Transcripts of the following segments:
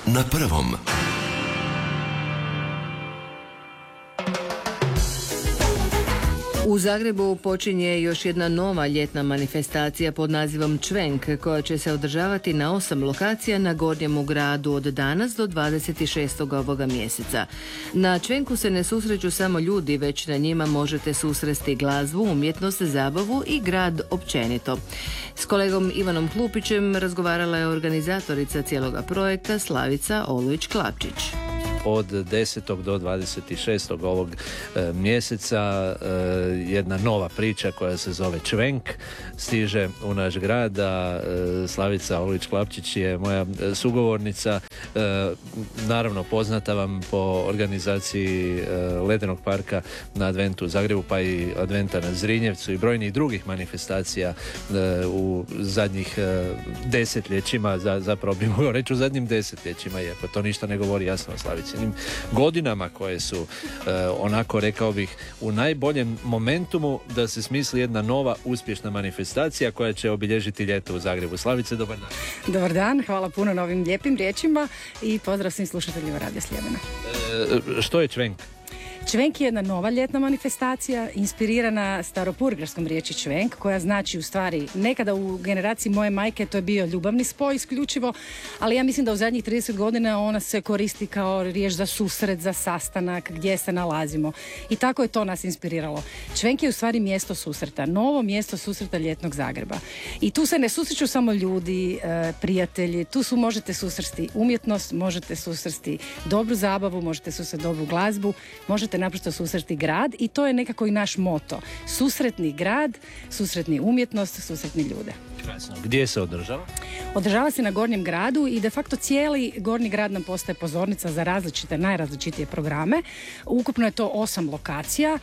na prvom. U Zagrebu počinje još jedna nova ljetna manifestacija pod nazivom Čvenk, koja će se održavati na 8 lokacija na Gornjemu gradu od danas do 26. ovoga mjeseca. Na Čvenku se ne susreću samo ljudi, već na njima možete susresti glazbu, umjetnost, zabavu i grad općenito. S kolegom Ivanom Hlupićem razgovarala je organizatorica cijeloga projekta Slavica Olujić-Klapčić. Od 10. do 26. ovog mjeseca jedna nova priča koja se zove Čvenk stiže u naš grad, a Slavica Olujić-Klapčić je moja sugovornica, naravno poznata vam po organizaciji Ledenog parka na Adventu u Zagrebu, pa i Adventa na Zrinjevcu i brojnih drugih manifestacija u zadnjih desetljećima, zapravo bi mogao reći u zadnjim desetljećima, iako to ništa ne govori jasno o Slavici. Godinama koje su onako, rekao bih, u najboljem momentumu da se smisli jedna nova uspješna manifestacija koja će obilježiti ljeto u Zagrebu. Slavice, dobar dan. Dobar dan, hvala puno na ovim lijepim riječima i pozdrav svim slušateljima Radio Sljemena. Što je Čvenk? Čvenk je jedna nova ljetna manifestacija inspirirana staropurgarskom riječi čvenk, koja znači u stvari, nekada u generaciji moje majke to je bio ljubavni spoj isključivo, ali ja mislim da u zadnjih 30 godina ona se koristi kao riječ za susret, za sastanak, gdje se nalazimo. I tako je to nas inspiriralo. Čvenk je u stvari mjesto susreta, novo mjesto susreta ljetnog Zagreba. I tu se ne susreću samo ljudi, prijatelji, tu možete susresti umjetnost, možete susresti dobru zabavu, možete susresti dobru glazbu, možete naprosto susretni grad i to je nekako i naš moto. Susretni grad, susretni umjetnost, susretni ljude. Krasno. Gdje se održava? Održava se na Gornjem gradu i de facto cijeli Gornji grad nam postaje pozornica za različite, najrazličitije programe. Ukupno je to 8 lokacija.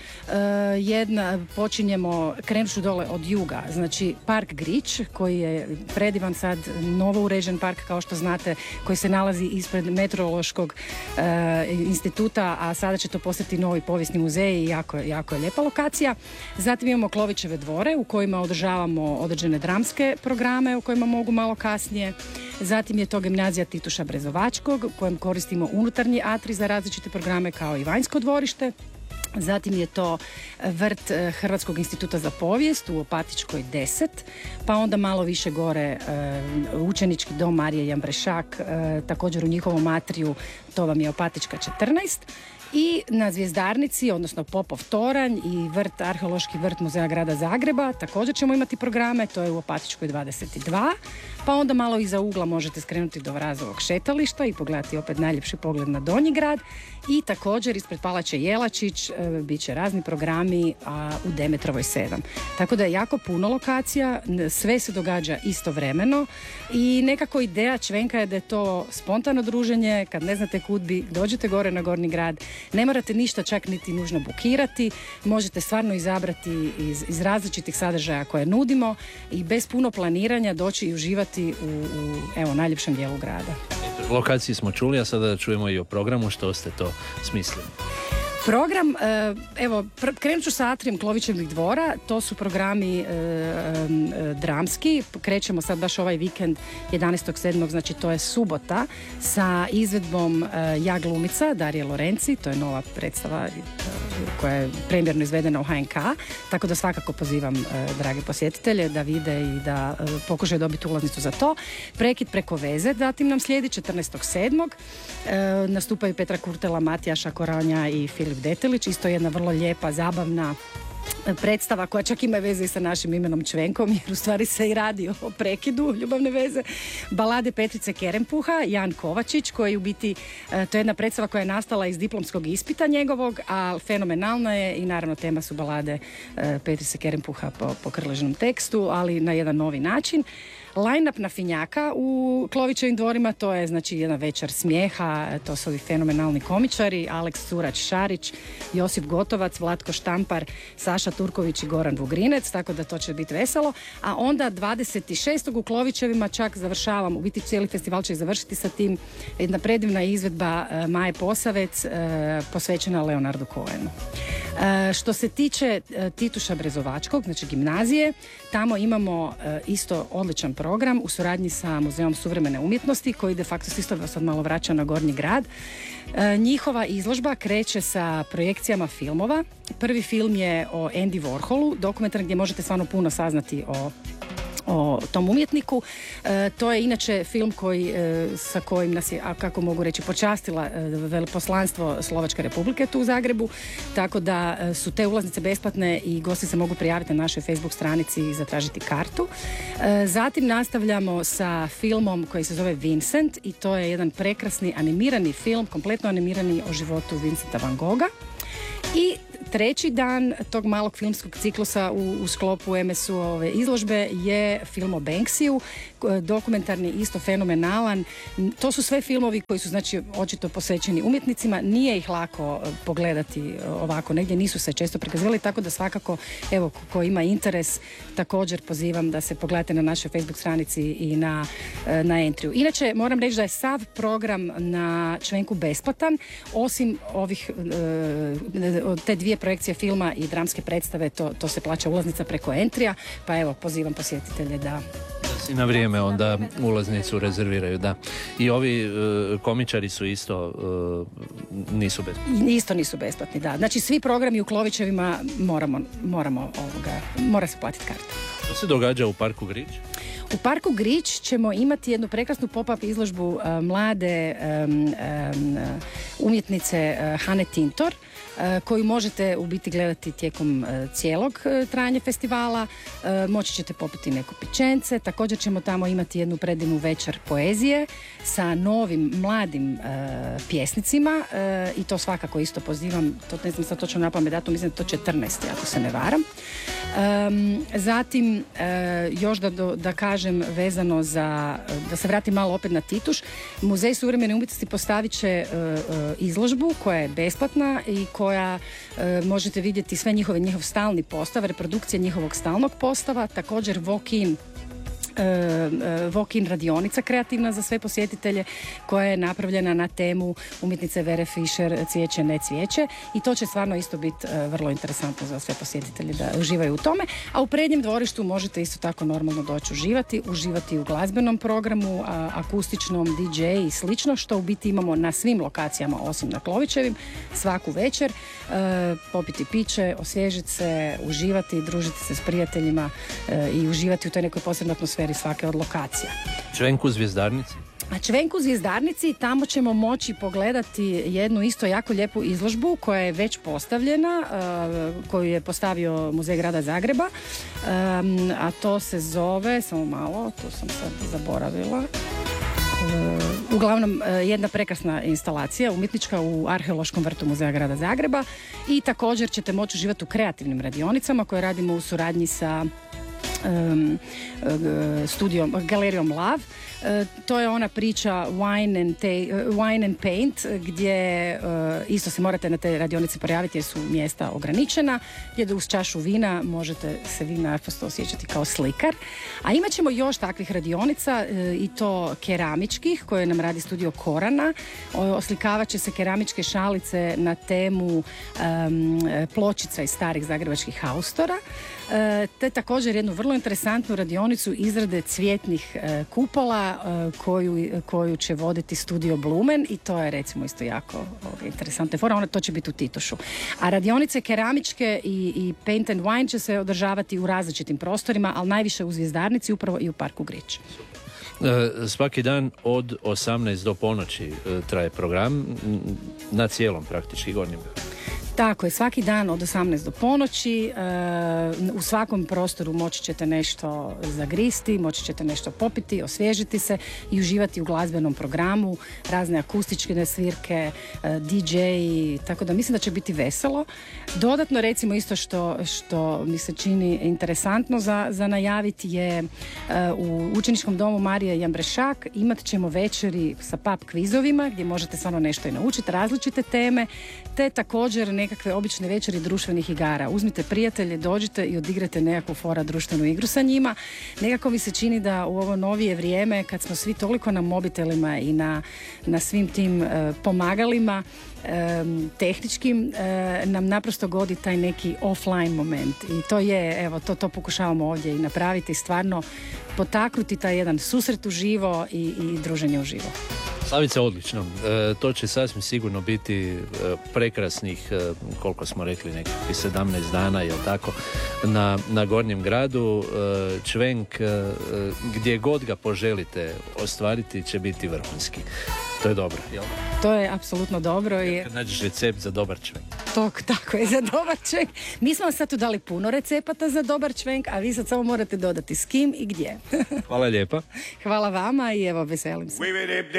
Krenut dole od juga, znači Park Grič, koji je predivan sad, novo uređen park, kao što znate, koji se nalazi ispred Meteorološkog instituta, a sada će to postati novi povijesni muzej i jako je lijepa lokacija. Zatim imamo Klovićeve dvore, u kojima održavamo određene dramske programe, u kojima mogu malo kasnije. Zatim je to gimnazija Tituša Brezovačkog, u kojem koristimo unutarnji atrij za različite programe, kao i vanjsko dvorište. Zatim je to vrt Hrvatskog instituta za povijest u Opatičkoj 10, pa onda malo više gore učenički dom Marije Jambrešak, također u njihovom atriju, to vam je Opatička 14. I na Zvjezdarnici, odnosno Popov toranj i arheološki vrt Muzeja grada Zagreba, također ćemo imati programe, to je u Opatičkoj 22, pa onda malo iza ugla možete skrenuti do Vrazovog šetališta i pogledati opet najljepši pogled na Donji grad i također ispred Palače Jelačić bit će razni programi u Demetrovoj 7. Tako da je jako puno lokacija, sve se događa istovremeno i nekako ideja Čvenka je da je to spontano druženje, kad ne znate kud bi, dođete gore na Gornji grad. Ne morate ništa čak niti nužno bukirati, možete stvarno izabrati iz različitih sadržaja koje nudimo i bez puno planiranja doći i uživati u najljepšem dijelu grada. Lokaciji smo čuli, a sada čujemo i o programu, što ste to smislili. Program, krenut ću sa atrijem Klovićevih dvora, to su programi dramski, krećemo sad baš ovaj vikend 11.7., znači to je subota, sa izvedbom Ja glumica, Darije Lorenci, to je nova predstava koja je premijerno izvedena u HNK, tako da svakako pozivam drage posjetitelje da vide i da pokušaju dobiti ulaznicu za to. Prekid preko veze, zatim nam slijedi 14.7. Nastupaju Petra Kurtela, Matijaša Koranja i Filip Detelić, isto jedna vrlo lijepa, zabavna predstava koja čak ima veze i sa našim imenom Čvenkom, jer u stvari se i radi o prekidu ljubavne veze. Balade Petrice Kerempuha, Jan Kovačić, koji u biti, to je jedna predstava koja je nastala iz diplomskog ispita njegovog, a fenomenalna je i naravno tema su balade Petrice Kerempuha po Krležinom tekstu, ali na jedan novi način. Line-up na Finjaka u Klovićevim dvorima, to je znači jedna večer smijeha, to su ovi fenomenalni komičari, Aleks Surač-Šarić, Josip Gotovac, Vlatko Štampar, Saša Turković i Goran Vugrinec, tako da to će biti veselo. A onda 26. u Klovićevima čak završavam, u biti cijeli festival će završiti sa tim, jedna predivna izvedba Maje Posavec posvećena Leonardu Cohenu. Što se tiče Tituša Brezovačkog, znači gimnazije, tamo imamo isto odličan program u suradnji sa Muzeom suvremene umjetnosti koji de facto se isto sad malo vraća na Gornji grad. Njihova izložba kreće sa projekcijama filmova. Prvi film je o Andy Warholu, dokumentarni gdje možete stvarno puno saznati o tom umjetniku. To je inače film sa kojim nas je, kako mogu reći, počastila veleposlanstvo Slovačke republike tu u Zagrebu, tako da su te ulaznice besplatne i gosti se mogu prijaviti na našoj Facebook stranici i zatražiti kartu. Zatim nastavljamo sa filmom koji se zove Vincent i to je jedan prekrasni animirani film, kompletno animirani o životu Vincenta van Gogha. I treći dan tog malog filmskog ciklusa u sklopu MSU-ove izložbe je film o Banksiju, dokumentarni, isto fenomenalan. To su sve filmovi koji su znači očito posvećeni umjetnicima, nije ih lako pogledati ovako, negdje nisu se često prikazivali, tako da svakako, evo, ko ima interes, također pozivam da se pogledate na našoj Facebook stranici i na Entriju. Inače, moram reći da je sav program na Čvenku besplatan, osim ovih te dvije projekcije filma i dramske predstave, to se plaća ulaznica preko Entrija, pa evo, pozivam posjetitelje da si na vrijeme onda ulaznicu rezerviraju, da. I ovi komičari su isto nisu besplatni. Isto nisu besplatni, da. Znači svi programi u Klovićevima mora se platiti karta. Što se događa u Parku Grič? U Parku Grič ćemo imati jednu prekrasnu pop-up izložbu mlade umjetnice Hane Tintor, koju možete u biti gledati tijekom cijelog trajanja festivala. Moći ćete popiti neko pićence. Također ćemo tamo imati jednu predivnu večer poezije sa novim mladim pjesnicima i to svakako isto pozivam, to ne znam sad točno napamet datum, mislim da to 14. ako se ne varam. Zatim još da kažem vezano da se vratim malo opet na Tituš, Muzej suvremene umjetnosti postavit će izložbu koja je besplatna i koja možete vidjeti sve njihov stalni postav, reprodukcija njihovog stalnog postava, također walk-in radionica kreativna za sve posjetitelje koja je napravljena na temu umjetnice Vere Fischer Cvijeće, ne cvijeće, i to će stvarno isto biti vrlo interesantno za sve posjetitelje da uživaju u tome. A u prednjem dvorištu možete isto tako normalno doći uživati u glazbenom programu, akustičnom, DJ i slično, što u biti imamo na svim lokacijama osim na Klovićevim svaku večer. Popiti piće, osvježiti se, uživati, družiti se s prijateljima i uživati u toj nekoj posebnoj atmosferi svake od lokacija. Čvenku u Zvjezdarnici? Na Čvenku u Zvjezdarnici tamo ćemo moći pogledati jednu isto jako lijepu izložbu koja je već postavljena, koju je postavio Muzej grada Zagreba, a to se zove, samo malo, to sam sad zaboravila, uglavnom jedna prekrasna instalacija umjetnička u arheološkom vrtu Muzeja grada Zagreba, i također ćete moći uživati u kreativnim radionicama koje radimo u suradnji sa Galerijom Lav. To je ona priča Wine and Paint, gdje isto se morate na te radionice pojaviti jer su mjesta ograničena, gdje uz čašu vina možete se vi naprosto osjećati kao slikar. A imat ćemo još takvih radionica i to keramičkih koje nam radi studio Korana. Oslikavat će se keramičke šalice na temu pločica iz starih zagrebačkih haustora, te također jednu vrlo interesantnu radionicu izrade cvjetnih kupola koju će voditi studio Blumen, i to je recimo isto jako interesantna fora, to će biti u Titušu. A radionice keramičke i Paint and Wine će se održavati u različitim prostorima, ali najviše u Zvjezdarnici, upravo i u Parku Grič. Svaki dan od 18 do ponoći traje program na cijelom praktički Gornjem. Tako je, svaki dan od 18 do ponoći, u svakom prostoru moći ćete nešto zagristi, moći ćete nešto popiti, osvježiti se i uživati u glazbenom programu, razne akustičke svirke, DJ, tako da mislim da će biti veselo. Dodatno recimo isto što mi se čini interesantno za najaviti je u učeničkom domu Marije Jambrešak imat ćemo večeri sa pub kvizovima gdje možete stvarno nešto i naučiti, različite teme, te također nekakve obične večeri društvenih igara. Uzmite prijatelje, dođite i odigrate nekakvu fora društvenu igru sa njima. Nekako mi se čini da u ovo novije vrijeme, kad smo svi toliko na mobitelima i na svim tim pomagalima tehničkim, nam naprosto godi taj neki offline moment. I to je, evo, to pokušavamo ovdje i napraviti, stvarno potaknuti taj jedan susret uživo i druženje uživo. Slavica, odlično. To će sasvim sigurno biti prekrasnih, koliko smo rekli, nekakvih 17 dana, jel tako, na Gornjem gradu. Čvenk, gdje god ga poželite ostvariti, će biti vrhunski. To je dobro, jel? To je apsolutno dobro. Kad nađeš recept za dobar čvenk. Tako je, za dobar čvenk. Mi smo vam sad tu dali puno recepata za dobar čvenk, a vi sad samo morate dodati s kim i gdje. Hvala lijepa. Hvala vama i evo, veselim se.